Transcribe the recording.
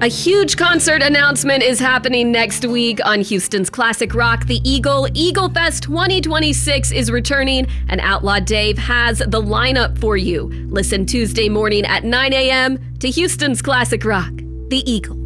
A huge concert announcement is happening next week on Houston's Classic Rock. The Eagle Fest 2026 is returning, and Outlaw Dave has the lineup for you. Listen Tuesday morning at 9 a.m. to Houston's Classic Rock, The Eagle.